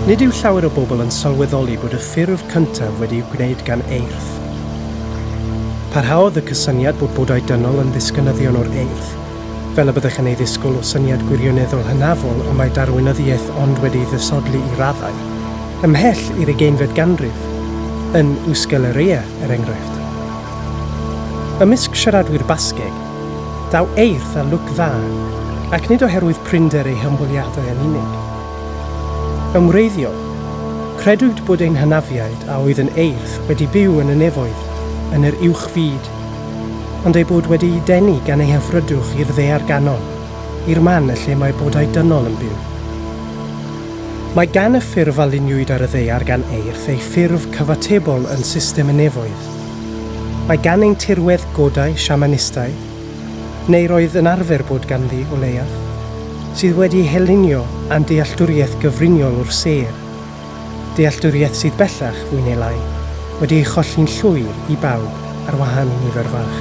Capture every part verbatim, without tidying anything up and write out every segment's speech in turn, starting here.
Nid yw llawer o bobl yn sylweddoli bod y ffurf cyntaf wedi'i gwneud gan eirth. Parhaodd y cysyniad bod bodau dynol yn ddisgynyddion o'r eirth, fel y byddech yn ei ddisgwyl o syniad gwirioneddol hynafol y mae darweinyddiaeth ond wedi'i ddisodli i raddau, ymhell i'r ugeinfed ganrif, yn Wsgeleria er enghraifft. Ymysg siaradwyr Basgeg, daw eirth a lwc dda, ac nid oherwydd prinder ei hymweliadau yn unig. Ym wreiddiol, credwyd bod ein hynafiaid a oedd yn eirth wedi byw yn y nefoedd, yn yr uwch fyd, ond ei bod wedi'i denu gan ei hyfrydwch i'r ddaear ganon, i'r man y lle mae bodau dynol yn byw. Mae gan y ffurf a luniwyd ar y ddaear gan eirth ei ffurf cyfatebol yn system y nefoedd. Mae gan ein tirwedd godau siamanistaidd, neu roedd yn arfer bod ganddi o leiaf, sydd wedi'i helunio a'n dealltwriaeth gyfriniol o'r sêr, dealltwriaeth sydd bellach fwy neu lai, wedi'i cholli'n llwyr i bawb ar wahân i nifer fach.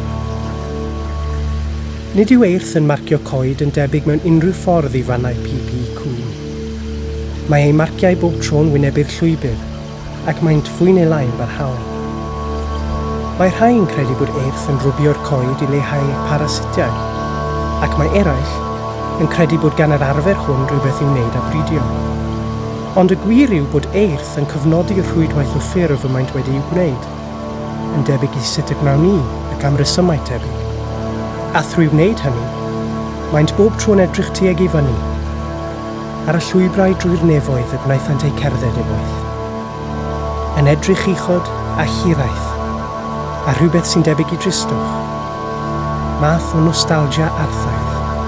Nid yw eirth yn marcio coed yn debyg mewn unrhyw ffordd i fannau P P cŵn. Mae ei marciau bob tro'n wynebu'r llwybr, ac maent fwy neu lai yn barhaol. Mae rhai'n credu bod eirth yn rwbio'r coed i leihau parasitiau, ac mae eraill yn credu bod gan yr arfer hwn rhywbeth i'w wneud â bridio. Ond y gwir yw bod eirth yn cyfnodi'r rhwydwaith o ffurf y maent wedi i'w gwneud, yn debyg i sut y gnawn ni ac am resymau tebyg. A thrwy wneud hynny, maent bob tro'n edrych tuag i fyny, ar y llwybrau drwy'r nefoedd y gwnaethant eu cerdded unwaith. Yn edrych uchod a hiraeth, a rhywbeth sy'n debyg i dristwch, math o nostalgia arthaidd.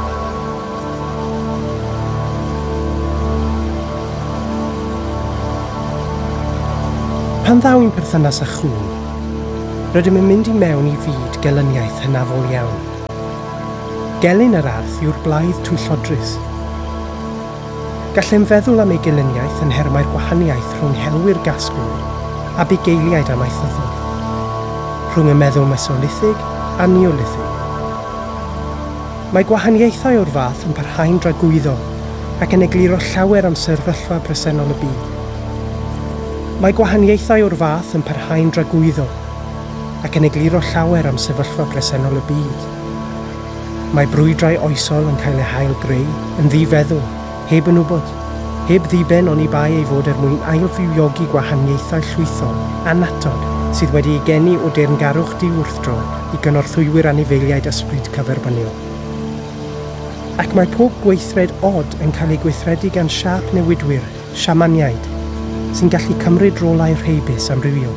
Pan ddaw i'n perthynas â chŵn, rydym yn mynd i mewn i fyd gelyniaeth hynafol iawn. Gelyn yr arth yw'r blaidd twyllodrus. Gallem feddwl am ei gelyniaeth yn hermau'r gwahaniaeth rhwng helwyr gasglwyr a bugeiliaid amaethyddol, rhwng y meddwl mesolithig a neolithig. Mae gwahaniaethau o'r fath yn parhau'n dragwyddo ac yn egluro llawer am sefyllfa bresennol y byd. Mae gwahaniaethau o'r fath yn parhau'n dragwyddo ac yn egluro llawer am sefyllfa bresennol y byd. Mae brwydrau oesol yn cael eu hail greu yn ddifeddwl, heb yn wybod, heb ddiben oni bai ei fod er mwyn ailfywiogi gwahaniaethau llwythol a natod sydd wedi ei geni o deyrngarwch diwrthdro i gynorthwywyr anifeiliaid ysbryd cyferbyniol. Ac mae pob gweithred od yn cael ei gweithredu gan siap newidwyr, siamaniaid, sy'n gallu cymryd rolau rheibus amrywiol.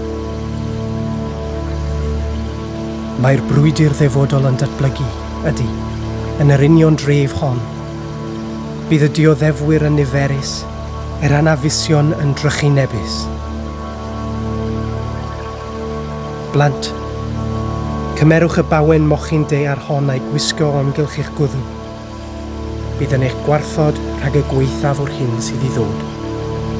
Mae'r brwydyr ddefodol yn datblygu, ydy, yn yr union dref hon. Bydd y dioddefwyr yn niferus, yr anafusion yn drychinebus. Blant, cymerwch y bawen mochyn de ar hon a'i gwisgo o amgylch eich gwddw. Bydd yn eich gwarthod rhag y gweithaf o'r hyn sydd i ddod.